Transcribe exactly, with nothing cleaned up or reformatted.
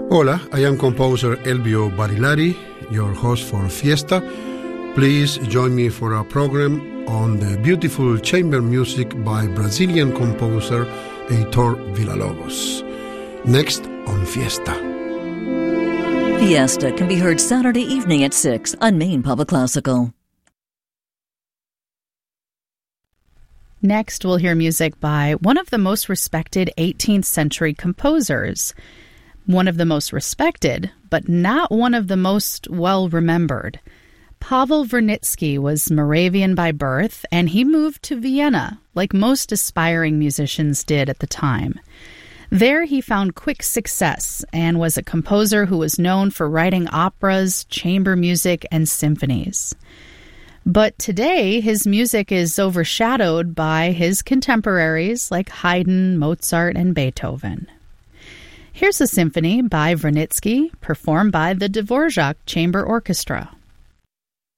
Hola, I am composer Elvio Barilari, your host for Fiesta. Please join me for a program on the beautiful chamber music by Brazilian composer Heitor Villa-Lobos. Next on Fiesta. Fiesta can be heard Saturday evening at six on Maine Public Classical. Next, we'll hear music by one of the most respected eighteenth century composers. One of the most respected, but not one of the most well-remembered. Pavel Vernitsky was Moravian by birth, and he moved to Vienna, like most aspiring musicians did at the time. There he found quick success and was a composer who was known for writing operas, chamber music, and symphonies. But today, his music is overshadowed by his contemporaries like Haydn, Mozart, and Beethoven. Here's a symphony by Vernitsky, performed by the Dvorak Chamber Orchestra.